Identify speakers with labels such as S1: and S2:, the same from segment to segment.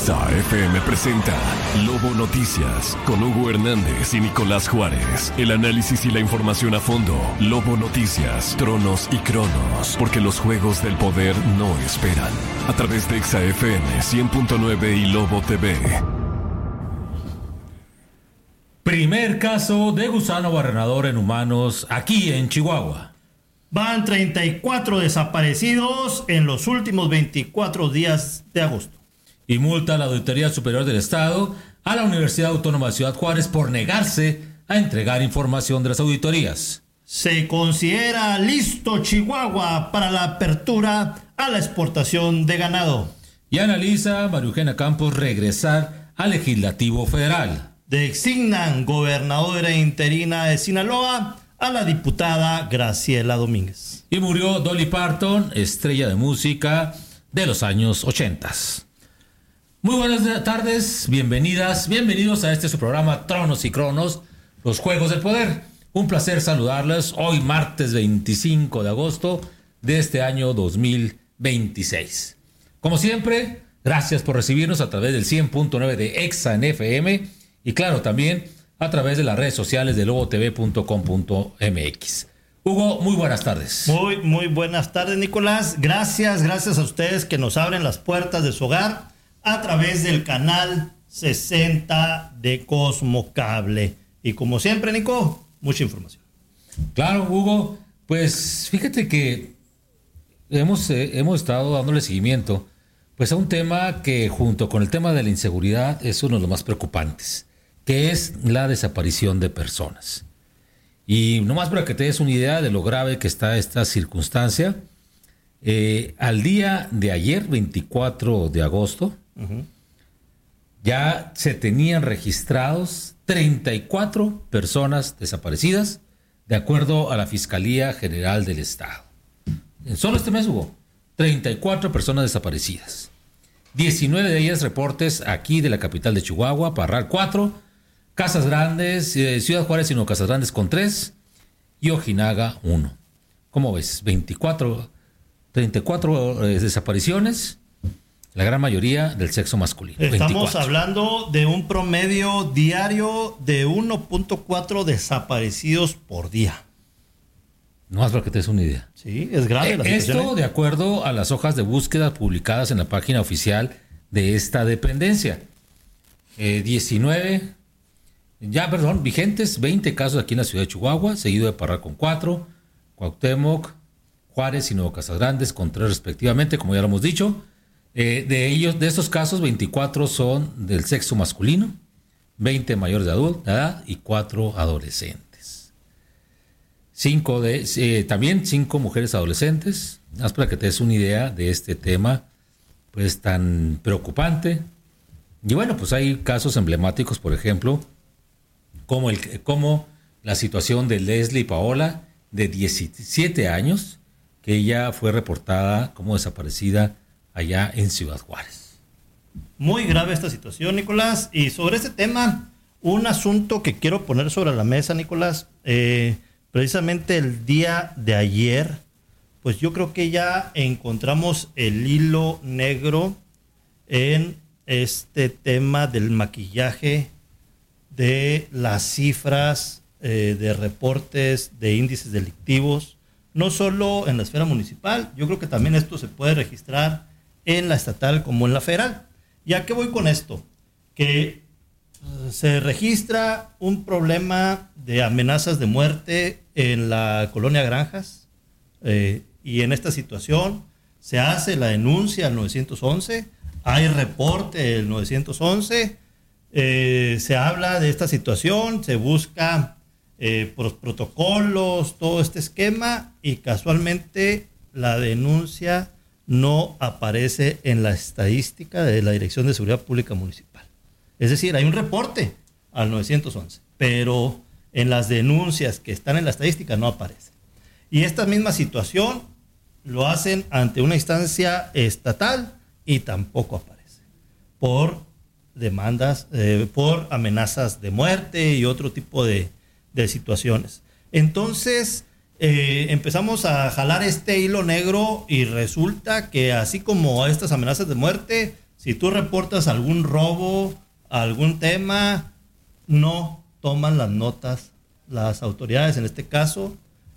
S1: Exa FM presenta Lobo Noticias con Hugo Hernández y Nicolás Juárez. El análisis y la información a fondo. Lobo Noticias, tronos y cronos, porque los juegos del poder no esperan. A través de Exa FM 100.9 y Lobo TV.
S2: Primer caso de gusano barrenador en humanos aquí en Chihuahua.
S3: Van 34 desaparecidos en los últimos 24 días de agosto.
S2: Y multa a la Auditoría Superior del Estado a la Universidad Autónoma de Ciudad Juárez por negarse a entregar información de las auditorías.
S3: Se considera listo Chihuahua para la apertura a la exportación de ganado.
S2: Y analiza María Eugenia Campos regresar al Legislativo Federal.
S3: Designan gobernadora interina de Sinaloa a la diputada Graciela Domínguez.
S2: Y murió Dolly Parton, estrella de música de los años 80. Muy buenas tardes, bienvenidos a este su programa Tronos y Cronos, los Juegos del Poder. Un placer saludarles hoy martes 25 de agosto de este año 2026. Como siempre, gracias por recibirnos a través del 100.9 de Exa FM y claro también a través de las redes sociales de lobotv.com.mx. Hugo, muy buenas tardes.
S3: Muy buenas tardes, Nicolás. Gracias a ustedes que nos abren las puertas de su hogar a través del canal 60 de Cosmo Cable. Y como siempre, Nico, mucha información.
S2: Claro, Hugo, pues fíjate que hemos estado dándole seguimiento pues a un tema que junto con el tema de la inseguridad es uno de los más preocupantes, que es la desaparición de personas. Y nomás para que te des una idea de lo grave que está esta circunstancia, al día de ayer, 24 de agosto, ya se tenían registrados 34 personas desaparecidas, de acuerdo a la Fiscalía General del Estado. En solo este mes hubo 34 personas desaparecidas. 19 de ellas reportes aquí de la capital de Chihuahua, Parral 4, Casas Grandes, Ciudad Juárez, sino Casas Grandes con 3 y Ojinaga 1. ¿Cómo ves? 34 desapariciones, la gran mayoría del sexo masculino.
S3: Estamos
S2: 24.
S3: hablando de un promedio diario de 1.4 desaparecidos por día.
S2: No más para que te des una idea.
S3: Sí, es grave la situación.
S2: Esto de acuerdo a las hojas de búsqueda publicadas en la página oficial de esta dependencia. vigentes 20 casos aquí en la ciudad de Chihuahua, seguido de Parral con 4, Cuauhtémoc, Juárez y Nuevo Casas Grandes con 3 respectivamente, como ya lo hemos dicho. De estos casos, 24 son del sexo masculino, 20 mayores de edad y 4 adolescentes. También 5 mujeres adolescentes. Más para que te des una idea de este tema, pues tan preocupante. Y bueno, pues hay casos emblemáticos, por ejemplo, como la situación de Leslie Paola, de 17 años, que ella fue reportada como desaparecida allá en Ciudad Juárez.
S3: Muy grave esta situación, Nicolás. Y sobre este tema, un asunto que quiero poner sobre la mesa, Nicolás, precisamente el día de ayer, pues yo creo que ya encontramos el hilo negro en este tema del maquillaje de las cifras de reportes de índices delictivos, no solo en la esfera municipal. Yo creo que también esto se puede registrar en la estatal como en la federal. ¿Y a qué voy con esto? Que se registra un problema de amenazas de muerte en la colonia Granjas, y en esta situación se hace la denuncia al 911, hay reporte del 911, se habla de esta situación, se busca protocolos, todo este esquema, y casualmente la denuncia no aparece en la estadística de la Dirección de Seguridad Pública Municipal. Es decir, hay un reporte al 911, pero en las denuncias que están en la estadística no aparece. Y esta misma situación lo hacen ante una instancia estatal y tampoco aparece. Por demandas, por amenazas de muerte y otro tipo de situaciones. Entonces, empezamos a jalar este hilo negro y resulta que así como estas amenazas de muerte, Si tú reportas algún robo, algún tema, no toman las notas las autoridades, en este caso,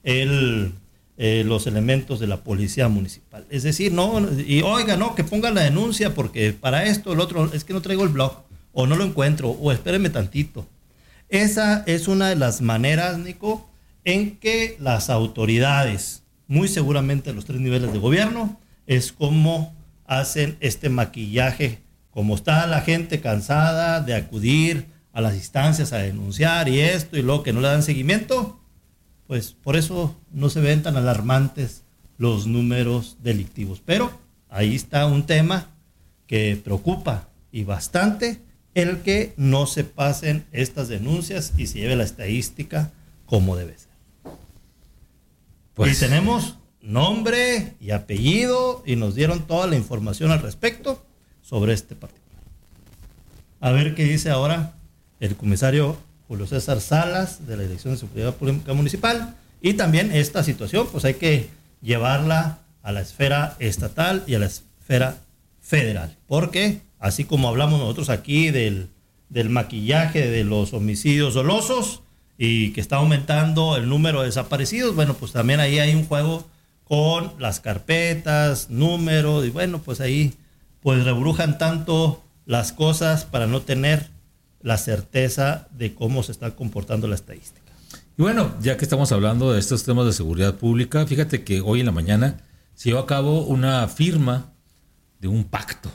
S3: los elementos de la policía municipal. Es decir, no, y oiga, no, que ponga la denuncia porque para esto, el otro, es que no traigo el blog, o no lo encuentro, o espéreme tantito. Esa es una de las maneras, Nico, en que las autoridades, muy seguramente los 3 niveles de gobierno, es como hacen este maquillaje. Como está la gente cansada de acudir a las instancias a denunciar y esto y luego que no le dan seguimiento, pues por eso no se ven tan alarmantes los números delictivos. Pero ahí está un tema que preocupa y bastante, el que no se pasen estas denuncias y se lleve la estadística como debe ser. Pues, y tenemos nombre y apellido y nos dieron toda la información al respecto sobre este particular. A ver qué dice ahora el comisario Julio César Salas de la Dirección de Seguridad Pública Municipal, y también esta situación pues hay que llevarla a la esfera estatal y a la esfera federal, porque así como hablamos nosotros aquí del maquillaje de los homicidios dolosos y que está aumentando el número de desaparecidos, bueno, pues también ahí hay un juego con las carpetas, números, y bueno, pues ahí pues rebrujan tanto las cosas para no tener la certeza de cómo se está comportando la estadística.
S2: Y bueno, ya que estamos hablando de estos temas de seguridad pública, fíjate que hoy en la mañana se llevó a cabo una firma de un pacto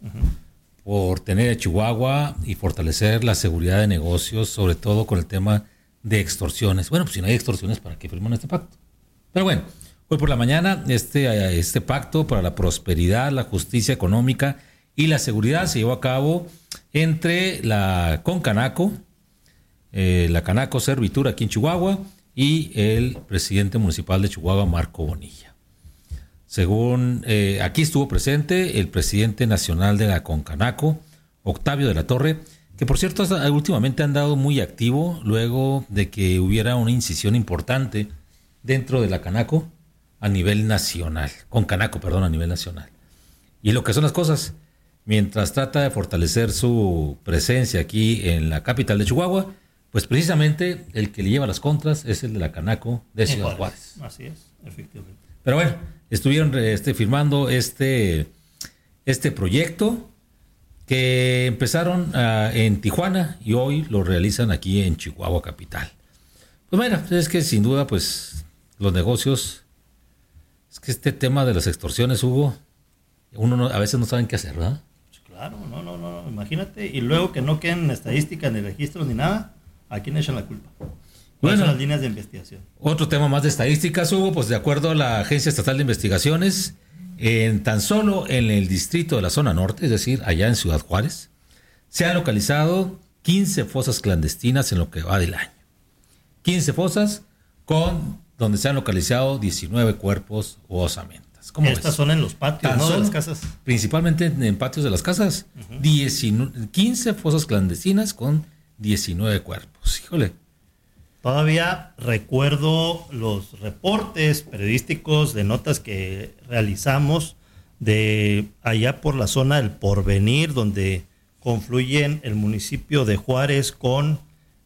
S2: por tener a Chihuahua y fortalecer la seguridad de negocios, sobre todo con el tema de extorsiones. Bueno, pues si no hay extorsiones, ¿para qué firman este pacto? Pero bueno, hoy por la mañana este pacto para la prosperidad, la justicia económica y la seguridad se llevó a cabo entre la Concanaco, la Canaco Servitur aquí en Chihuahua, y el presidente municipal de Chihuahua, Marco Bonilla. Según aquí estuvo presente el presidente nacional de la Concanaco, Octavio de la Torre, que por cierto últimamente ha andado muy activo luego de que hubiera una incisión importante dentro de la Canaco a nivel nacional, Concanaco, perdón, a nivel nacional. Y lo que son las cosas, mientras trata de fortalecer su presencia aquí en la capital de Chihuahua, pues precisamente el que le lleva las contras es el de la Canaco de Ciudad Juárez.
S3: Así es, efectivamente.
S2: Pero bueno, estuvieron firmando este proyecto que empezaron en Tijuana y hoy lo realizan aquí en Chihuahua capital. Pues bueno, es que sin duda pues los negocios, es que este tema de las extorsiones, Hugo, uno a veces no saben qué hacer, ¿verdad?
S3: Claro, no, imagínate, y luego que no queden estadísticas ni registros ni nada, ¿a quién echan la culpa? ¿Cuáles son las líneas de investigación? Otro
S2: tema más de estadísticas, Hugo, pues de acuerdo a la Agencia Estatal de Investigaciones, tan solo en el distrito de la zona norte, es decir, allá en Ciudad Juárez, se han localizado 15 fosas clandestinas en lo que va del año. 15 fosas donde se han localizado 19 cuerpos u osamentas.
S3: Estas son en los patios, ¿no? De las casas.
S2: Principalmente en patios de las casas. 15 fosas clandestinas con 19 cuerpos. Híjole.
S3: Todavía recuerdo los reportes periodísticos de notas que realizamos de allá por la zona del Porvenir, donde confluyen el municipio de Juárez con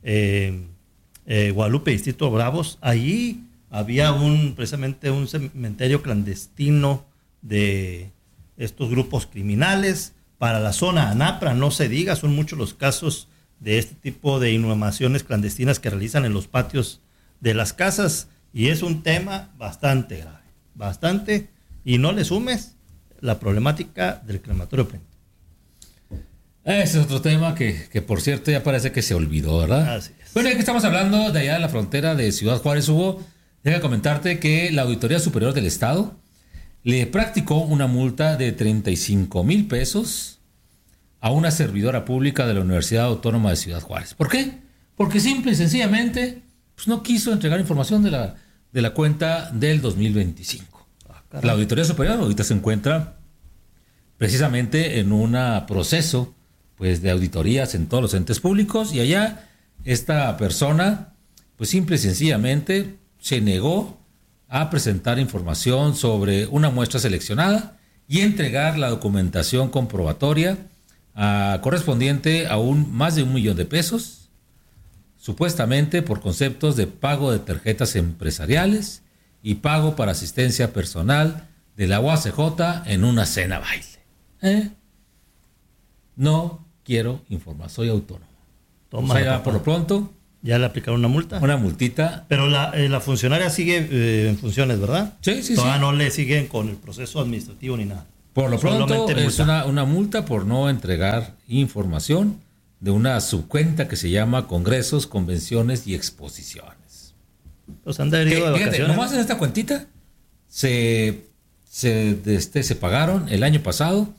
S3: Guadalupe, Distrito Bravos. Allí había precisamente un cementerio clandestino de estos grupos criminales. Para la zona Anapra, no se diga, son muchos los casos de este tipo de inhumaciones clandestinas que realizan en los patios de las casas, y es un tema bastante grave, bastante, y no le sumes la problemática del crematorio Prentis.
S2: Ese es otro tema que por cierto ya parece que se olvidó, ¿verdad?
S3: Así es.
S2: Bueno, ya que estamos hablando de allá de la frontera de Ciudad Juárez, Hugo, déjame comentarte que la Auditoría Superior del Estado le practicó una multa de 35 mil pesos a una servidora pública de la Universidad Autónoma de Ciudad Juárez. ¿Por qué? Porque simple y sencillamente pues no quiso entregar información de la cuenta del 2025. La Auditoría Superior ahorita se encuentra precisamente en un proceso pues de auditorías en todos los entes públicos, y allá esta persona pues simple y sencillamente se negó a presentar información sobre una muestra seleccionada y entregar la documentación comprobatoria correspondiente a más de $1 millón, supuestamente por conceptos de pago de tarjetas empresariales y pago para asistencia personal de la UACJ en una cena baile. No quiero informar, soy autónomo.
S3: Toma,
S2: o sea, por lo pronto.
S3: ¿Ya le aplicaron una multa?
S2: Una multita.
S3: Pero la funcionaria sigue en funciones, ¿verdad?
S2: Sí.
S3: Todavía no le siguen con el proceso administrativo ni nada.
S2: Por lo pronto
S3: Solamente
S2: es una multa por no entregar información de una subcuenta que se llama Congresos, Convenciones y Exposiciones.
S3: Pues han de haber ido de vacaciones.
S2: Fíjate, nomás en esta cuentita se pagaron el año pasado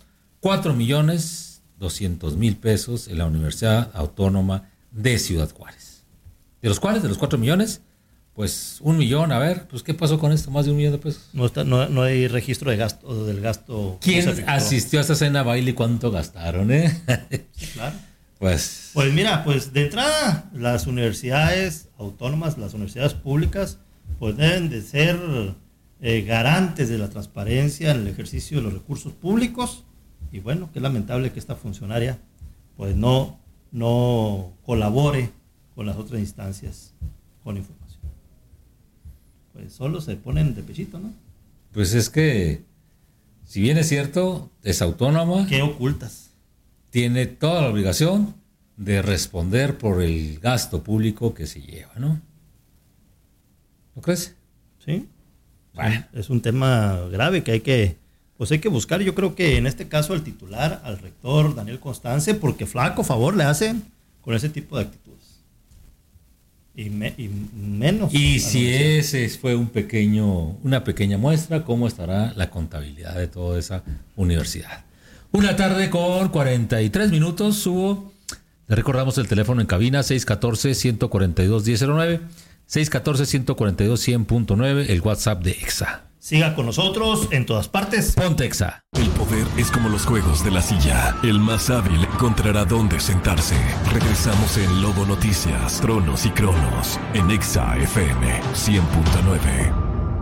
S2: 4,200,000 pesos en la Universidad Autónoma de Ciudad Juárez. De los cuales, de los 4 millones, pues 1 millón, a ver, pues ¿qué pasó con esto? Más de $1 millón.
S3: No hay registro de gasto, del gasto.
S2: ¿Quién asistió a esta cena baile y cuánto gastaron,
S3: Sí, claro.
S2: Pues
S3: mira, pues de entrada, las universidades autónomas, las universidades públicas, pues deben de ser garantes de la transparencia en el ejercicio de los recursos públicos. Y bueno, qué lamentable que esta funcionaria pues no colabore con las otras instancias con información. Pues solo se ponen de pechito, ¿no?
S2: Pues es que, si bien es cierto, es autónoma.
S3: ¿Qué ocultas?
S2: Tiene toda la obligación de responder por el gasto público que se lleva, ¿no? ¿No crees?
S3: Sí.
S2: Bueno.
S3: Es un tema grave que hay que buscar. Yo creo que en este caso al titular, al rector Daniel Constance, porque flaco favor le hacen con ese tipo de actitudes. Y menos.
S2: Y si ese fue una pequeña muestra, ¿cómo estará la contabilidad de toda esa universidad? 1:43 p.m, Hugo. Le recordamos el teléfono en cabina, 614-142-1009, 614-142-100.9, el WhatsApp de EXA.
S3: Siga con nosotros en todas partes.
S2: Ponte EXA.
S1: El poder es como los juegos de la silla. El más hábil encontrará dónde sentarse. Regresamos en Lobo Noticias, Tronos y Cronos, en EXA FM 100.9.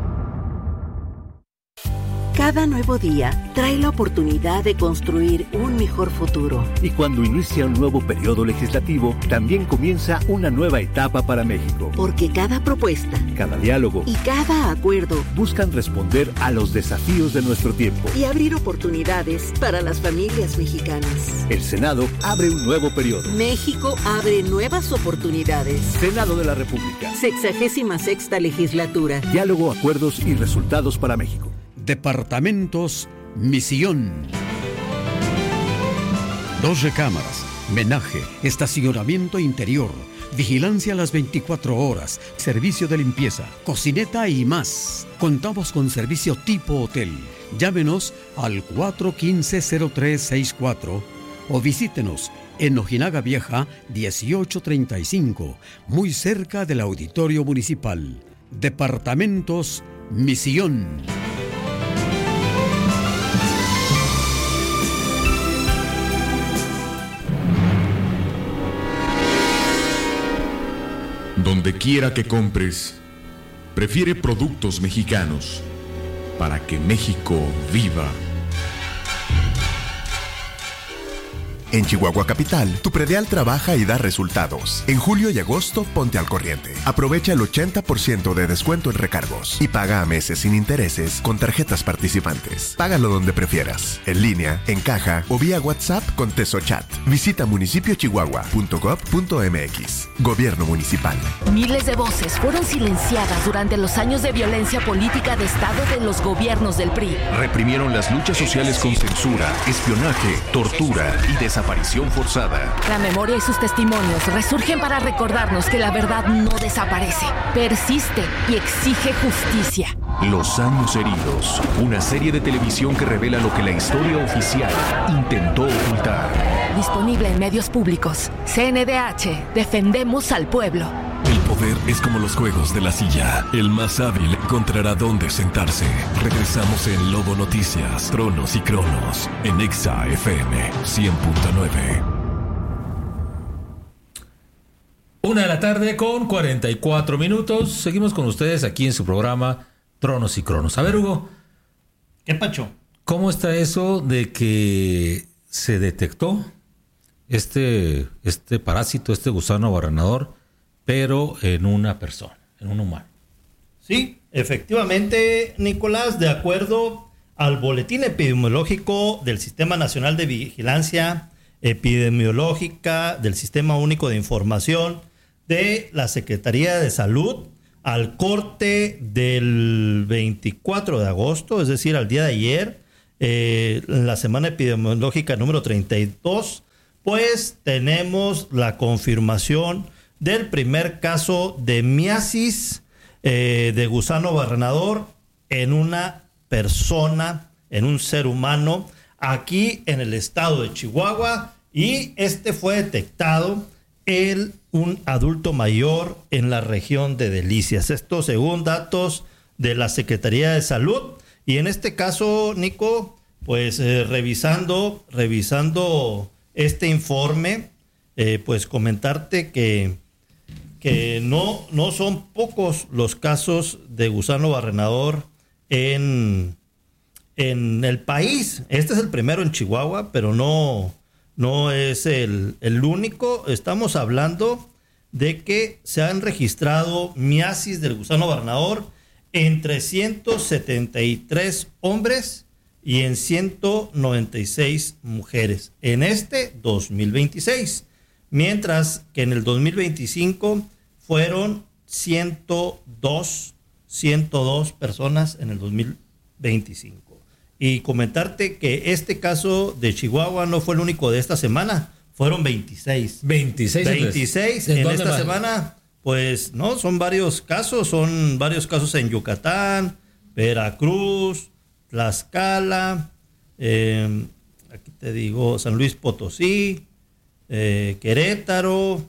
S4: Cada nuevo día trae la oportunidad de construir un mejor futuro.
S5: Y cuando inicia un nuevo periodo legislativo, también comienza una nueva etapa para México.
S4: Porque cada propuesta,
S5: cada diálogo
S4: y cada acuerdo
S5: buscan responder a los desafíos de nuestro tiempo
S4: y abrir oportunidades para las familias mexicanas.
S5: El Senado abre un nuevo periodo.
S4: México abre nuevas oportunidades.
S5: Senado de la República.
S4: 66ª legislatura.
S5: Diálogo, acuerdos y resultados para México.
S6: Departamentos Misión. 2 recámaras, menaje, estacionamiento interior, vigilancia a las 24 horas, servicio de limpieza, cocineta y más. Contamos con servicio tipo hotel. Llámenos al 415-0364 o visítenos en Ojinaga Vieja 1835, muy cerca del Auditorio Municipal. Departamentos Misión.
S7: Donde quiera que compres, prefiere productos mexicanos para que México viva.
S8: En Chihuahua Capital, tu predial trabaja y da resultados. En julio y agosto, ponte al corriente. Aprovecha el 80% de descuento en recargos y paga a meses sin intereses con tarjetas participantes. Págalo donde prefieras, en línea, en caja o vía WhatsApp con TesoChat. Visita municipiochihuahua.gov.mx. Gobierno Municipal.
S9: Miles de voces fueron silenciadas durante los años de violencia política de Estado de los gobiernos del PRI.
S10: Reprimieron las luchas sociales con censura, espionaje, tortura y desaparición forzada.
S9: La memoria y sus testimonios resurgen para recordarnos que la verdad no desaparece, persiste y exige justicia.
S10: Los años heridos, una serie de televisión que revela lo que la historia oficial intentó ocultar.
S9: Disponible en medios públicos. CNDH, defendemos al pueblo.
S1: El poder es como los juegos de la silla. El más hábil encontrará dónde sentarse. Regresamos en Lobo Noticias, Tronos y Cronos, en EXA FM 100.9.
S2: 1:44 p.m. Seguimos con ustedes aquí en su programa Tronos y Cronos. A ver, Hugo.
S3: ¿Qué pacho?
S2: ¿Cómo está eso de que se detectó este parásito, este gusano barrenador, pero en una persona, en un humano?
S3: Sí, efectivamente, Nicolás, de acuerdo al boletín epidemiológico del Sistema Nacional de Vigilancia Epidemiológica del Sistema Único de Información de la Secretaría de Salud, al corte del 24 de agosto, es decir, al día de ayer, la semana epidemiológica número 32, pues tenemos la confirmación del primer caso de miasis de gusano barrenador en una persona, en un ser humano, aquí en el estado de Chihuahua, y este fue detectado en un adulto mayor en la región de Delicias. Esto según datos de la Secretaría de Salud. Y en este caso, Nico, pues revisando este informe, pues comentarte que no son pocos los casos de gusano barrenador en el país. Este es el primero en Chihuahua, pero no es el único. Estamos hablando de que se han registrado miasis del gusano barrenador en 373 hombres y en 196 mujeres en este 2026, mientras que en el 2025 fueron 102 personas en el 2025. Y comentarte que este caso de Chihuahua no fue el único de esta semana, fueron 26. 26 en esta semana. Pues no, son varios casos en Yucatán, Veracruz, Tlaxcala, aquí te digo, San Luis Potosí, Querétaro,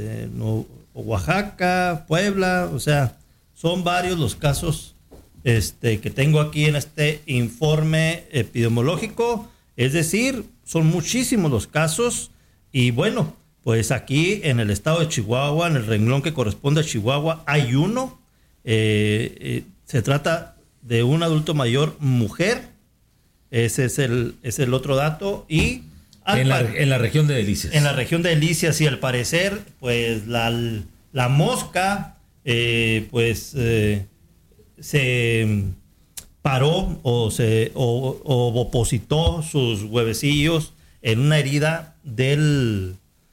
S3: Oaxaca, Puebla, o sea, son varios los casos que tengo aquí en este informe epidemiológico, es decir, son muchísimos los casos. Y bueno, pues aquí en el estado de Chihuahua, en el renglón que corresponde a Chihuahua, hay uno. Se trata de un adulto mayor mujer. Ese es el otro dato. Y
S2: en la región de Delicias.
S3: En la región de Delicias, y al parecer, pues la mosca, se paró o depositó sus huevecillos en una herida de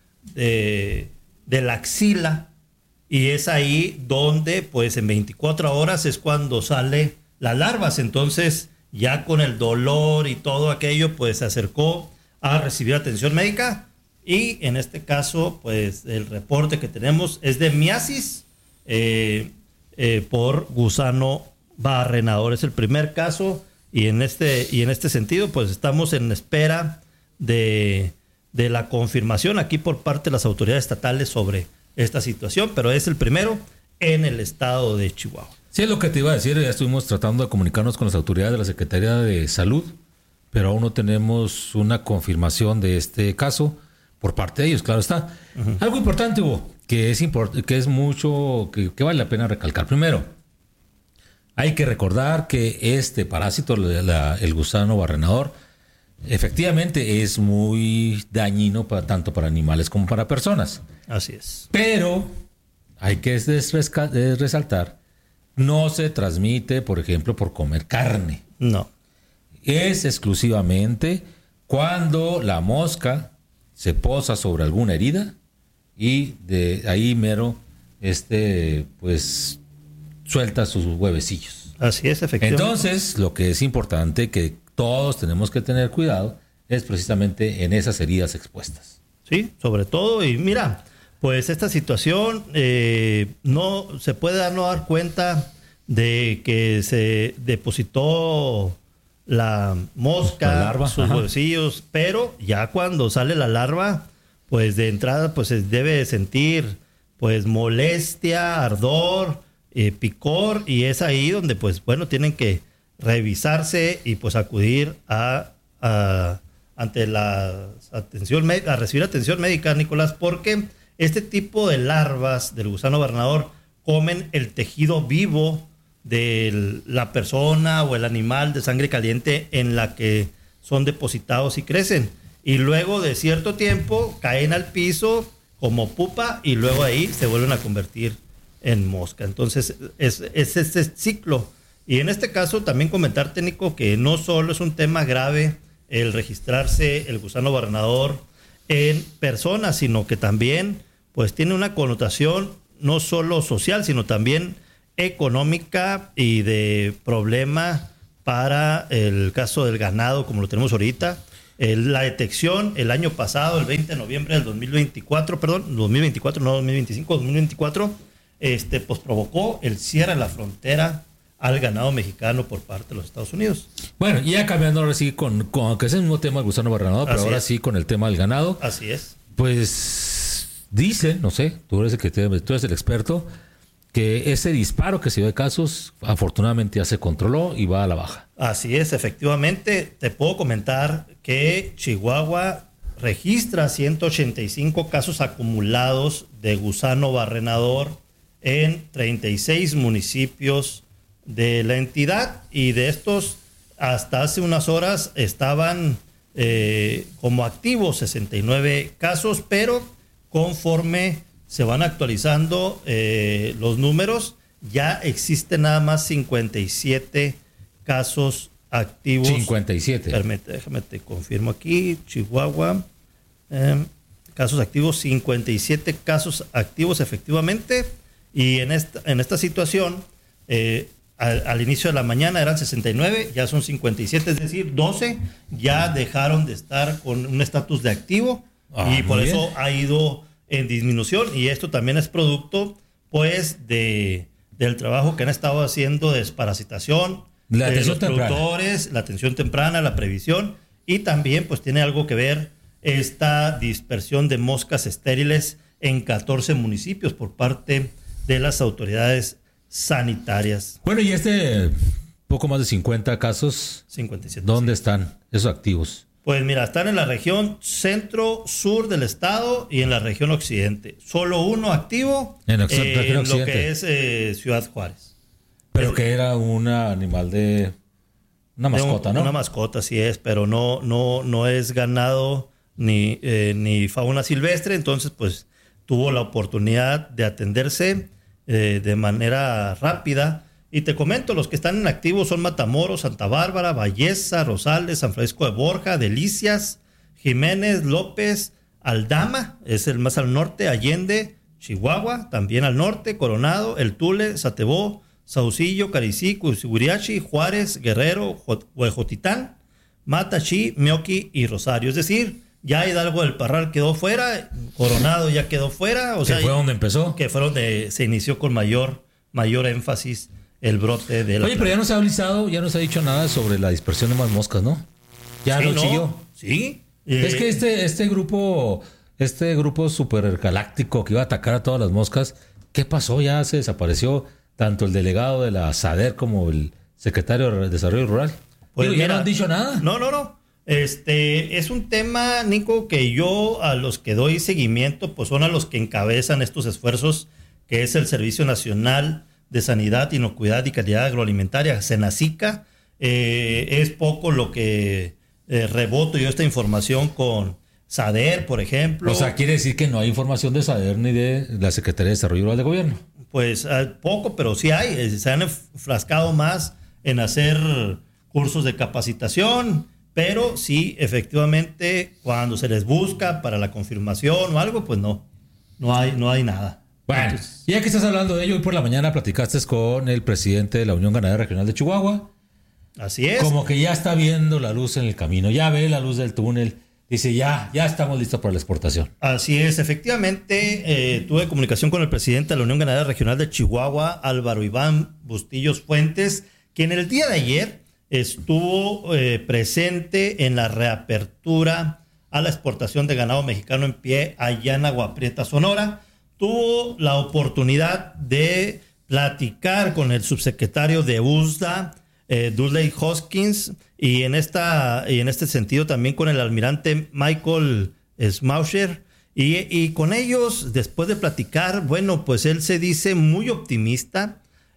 S3: la axila, y es ahí donde pues en 24 horas es cuando sale las larvas. Entonces ya con el dolor y todo aquello, pues se acercó a recibir atención médica, y en este caso pues el reporte que tenemos es de miasis por gusano barrenador. Es el primer caso, y en este sentido pues estamos en espera de la confirmación aquí por parte de las autoridades estatales sobre esta situación, pero es el primero en el estado de Chihuahua.
S2: Sí, es lo que te iba a decir. Ya estuvimos tratando de comunicarnos con las autoridades de la Secretaría de Salud, pero aún no tenemos una confirmación de este caso por parte de ellos, claro está. Uh-huh. Algo importante, Hugo, que es mucho, que vale la pena recalcar. Primero, hay que recordar que este parásito, el gusano barrenador, efectivamente es muy dañino tanto para animales como para personas.
S3: Así es.
S2: Pero hay que resaltar, no se transmite, por ejemplo, por comer carne.
S3: No.
S2: Es exclusivamente cuando la mosca se posa sobre alguna herida y de ahí mero pues suelta sus huevecillos.
S3: Así es, efectivamente.
S2: Entonces, lo que es importante que todos tenemos que tener cuidado es precisamente en esas heridas expuestas.
S3: Sí, sobre todo. Y mira, pues esta situación no se puede dar cuenta de que se depositó la mosca, la larva, sus huevecillos, pero ya cuando sale la larva, pues de entrada pues se debe sentir pues molestia, ardor, picor, y es ahí donde pues bueno, tienen que revisarse y pues acudir ante la atención a recibir atención médica, Nicolás, porque este tipo de larvas del gusano barrenador comen el tejido vivo de la persona o el animal de sangre caliente en la que son depositados y crecen. Y luego de cierto tiempo caen al piso como pupa y luego ahí se vuelven a convertir en mosca. Entonces es este ciclo. Y en este caso también comentarte, Nico, que no solo es un tema grave el registrarse el gusano barrenador en personas, sino que también pues tiene una connotación no solo social, sino también económica y de problema para el caso del ganado, como lo tenemos ahorita. La detección el año pasado, el 20 de noviembre del 2024, perdón, 2024, no 2025, 2024, pues provocó el cierre de la frontera al ganado mexicano por parte de los Estados Unidos.
S2: Bueno, y ya cambiando ahora sí con que es el mismo tema del gusano barrenador, pero ahora sí con el tema del ganado.
S3: Así es.
S2: Pues dicen, no sé, tú eres el experto, que ese disparo que se dio de casos, afortunadamente ya se controló y va a la baja.
S3: Así es, efectivamente. Te puedo comentar que Chihuahua registra 185 casos acumulados de gusano barrenador en 36 municipios de la entidad, y de estos hasta hace unas horas estaban como activos 69 casos, pero conforme se van actualizando los números, ya existen nada más 57 casos activos.
S2: 57.
S3: Déjame te confirmo aquí. Chihuahua, casos activos, 57 casos activos efectivamente. Y en esta situación, al inicio de la mañana eran 69, ya son 57, es decir, 12 ya dejaron de estar con un estatus de activo, y por eso ha ido en disminución, y esto también es producto pues del trabajo que han estado haciendo de desparasitación,
S2: la
S3: de los
S2: temprana.
S3: productores, la atención temprana, la previsión, y también pues tiene algo que ver esta dispersión de moscas estériles en 14 municipios por parte de las autoridades sanitarias.
S2: Bueno, y poco más de 50 casos,
S3: 57.
S2: ¿dónde
S3: sí
S2: están esos activos?
S3: Pues mira, están en la región centro-sur del estado y en la región occidente. Solo uno activo en lo que es Ciudad Juárez.
S2: Pero que era un animal de una mascota, ¿no?
S3: Una mascota, sí es, pero no es ganado ni fauna silvestre. Entonces, pues tuvo la oportunidad de atenderse de manera rápida. Y te comento, los que están en activo son Matamoros, Santa Bárbara, Balleza, Rosales, San Francisco de Borja, Delicias, Jiménez, López, Aldama, es el más al norte, Allende, Chihuahua, también al norte, Coronado, El Tule, Satebó, Saucillo, Caricí, Cusiguriachi, Juárez, Guerrero, Huejotitán, Matachí, Meoqui y Rosario. Es decir, ya Hidalgo del Parral quedó fuera, Coronado ya quedó fuera. O sea,
S2: fue donde empezó.
S3: Que fue donde se inició con mayor énfasis el brote de la...
S2: Oye, pero ya no se ha avisado, ya no se ha dicho nada sobre la dispersión de más moscas, ¿no? Ya
S3: sí,
S2: lo
S3: ¿no?
S2: chilló.
S3: Sí.
S2: Es que este grupo supergaláctico que iba a atacar a todas las moscas, ¿qué pasó? Ya se desapareció tanto el delegado de la SADER como el secretario de Desarrollo Rural.
S3: Pues
S2: ya no han dicho nada.
S3: No. Es un tema, Nico, que yo a los que doy seguimiento, pues son a los que encabezan estos esfuerzos, que es el Servicio Nacional de Sanidad, Inocuidad y Calidad Agroalimentaria, SENACICA. Es poco lo que reboto yo esta información con SADER, por ejemplo.
S2: O sea, quiere decir que no hay información de SADER ni de la Secretaría de Desarrollo Rural de Gobierno.
S3: Pues poco, pero sí hay. Se han enfrascado más en hacer cursos de capacitación, pero sí, efectivamente, cuando se les busca para la confirmación o algo, pues no hay nada.
S2: Bueno, entonces, ya que estás hablando de ello, hoy por la mañana platicaste con el presidente de la Unión Ganadera Regional de Chihuahua.
S3: Así es.
S2: Como que ya está viendo la luz en el camino, ya ve la luz del túnel. Dice, ya estamos listos para la exportación.
S3: Así es, efectivamente, tuve comunicación con el presidente de la Unión Ganadera Regional de Chihuahua, Álvaro Iván Bustillos Fuentes, quien el día de ayer estuvo presente en la reapertura a la exportación de ganado mexicano en pie allá en Agua Prieta, Sonora. Tuvo la oportunidad de platicar con el subsecretario de USDA, Dudley Hoskins, y en este sentido también con el almirante Michael Smausher, y con ellos, después de platicar, bueno, pues él se dice muy optimista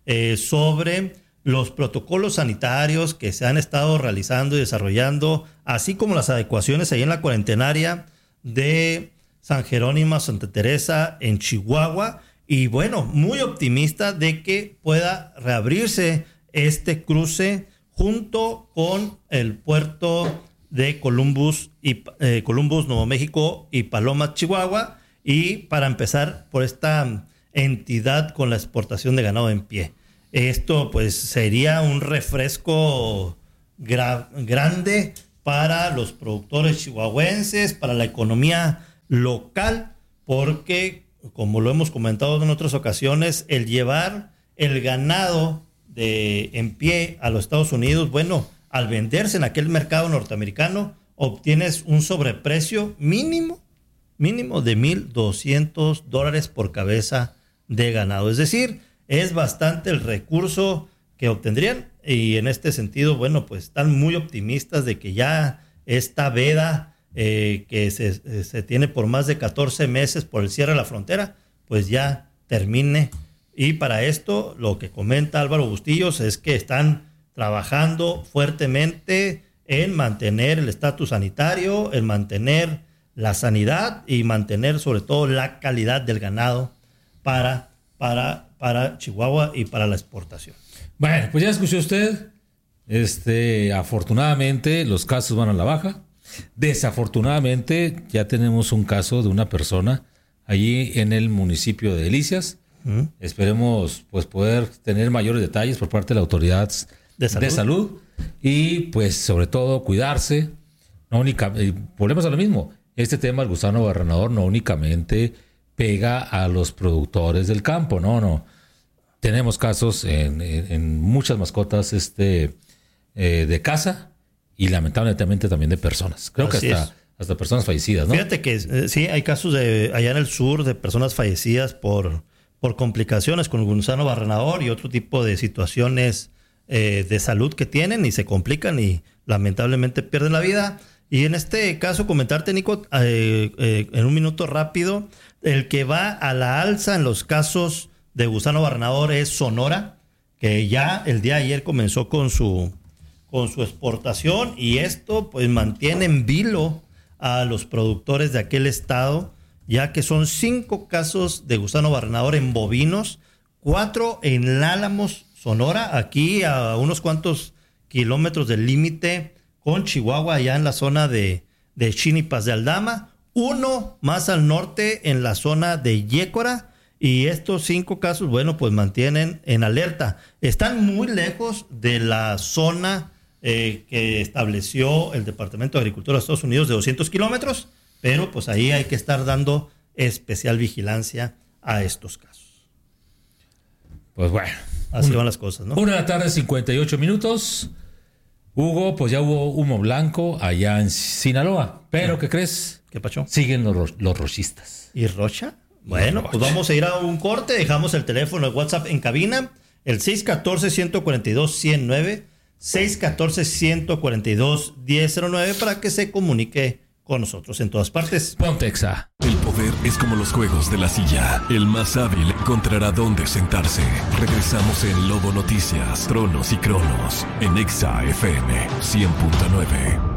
S3: sobre los protocolos sanitarios que se han estado realizando y desarrollando, así como las adecuaciones ahí en la cuarentenaria de San Jerónimo, Santa Teresa, en Chihuahua. Y bueno, muy optimista de que pueda reabrirse este cruce junto con el puerto de Columbus, Nuevo México y Paloma, Chihuahua, y para empezar por esta entidad con la exportación de ganado en pie. Esto pues sería un refresco grande para los productores chihuahuenses, para la economía local, porque como lo hemos comentado en otras ocasiones, el llevar el ganado en pie a los Estados Unidos, bueno, al venderse en aquel mercado norteamericano, obtienes un sobreprecio mínimo de $1,200 por cabeza de ganado. Es decir, es bastante el recurso que obtendrían, y en este sentido, bueno, pues están muy optimistas de que ya esta veda que se tiene por más de 14 meses por el cierre de la frontera, pues ya termine. Y para esto, lo que comenta Álvaro Bustillos es que están trabajando fuertemente en mantener el estatus sanitario, en mantener la sanidad y mantener sobre todo la calidad del ganado para Chihuahua y para la exportación.
S2: Bueno, pues ya escuchó usted. Afortunadamente los casos van a la baja. Desafortunadamente ya tenemos un caso de una persona allí en el municipio de Delicias. Esperemos pues poder tener mayores detalles por parte de la autoridad de salud y pues sobre todo cuidarse. No únicamente, volvemos a lo mismo. Este tema del gusano barrenador no únicamente pega a los productores del campo, no. Tenemos casos en muchas mascotas de casa y lamentablemente también de personas. Creo que hasta personas fallecidas, ¿no?
S3: Fíjate que sí, hay casos allá en el sur de personas fallecidas por complicaciones con el gusano barrenador y otro tipo de situaciones de salud que tienen y se complican y lamentablemente pierden la vida. Y en este caso, comentarte, Nico, en un minuto rápido, el que va a la alza en los casos de gusano barrenador es Sonora, que ya el día de ayer comenzó con su exportación, y esto pues mantiene en vilo a los productores de aquel estado, ya que son 5 casos de gusano barrenador en bovinos, 4 en Álamos, Sonora, aquí a unos cuantos kilómetros del límite con Chihuahua, allá en la zona de Chinipas de Aldama, 1 más al norte en la zona de Yécora, y estos 5 casos, bueno, pues mantienen en alerta. Están muy lejos de la zona que estableció el Departamento de Agricultura de Estados Unidos de 200 kilómetros, pero pues ahí hay que estar dando especial vigilancia a estos casos.
S2: Pues bueno.
S3: Así van las cosas, ¿no?
S2: 1:58 p.m. Hugo, pues ya hubo humo blanco allá en Sinaloa. Pero, ¿qué crees?
S3: ¿Qué pasó?
S2: Siguen los rochistas.
S3: ¿Y Rocha? Bueno, pues vamos a ir a un corte. Dejamos el teléfono de WhatsApp en cabina. El 614-142-109. 614-142-1009 para que se comunique con nosotros en todas partes.
S2: Pontexa.
S1: El poder es como los juegos de la silla. El más hábil encontrará dónde sentarse. Regresamos en Lobo Noticias, Tronos y Cronos, en Exa FM 100.9.